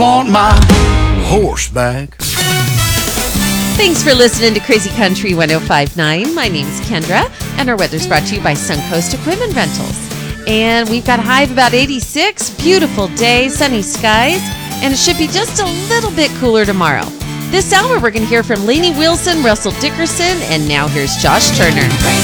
Want my horseback. Thanks for listening to Crazy Country 105.9. My name is Kendra, and our weather's brought to you by Suncoast Equipment Rentals. And we've got a high of about 86, beautiful day, sunny skies, and it should be just a little bit cooler tomorrow. This hour, we're going to hear from Lainey Wilson, Russell Dickerson, and now here's Josh Turner.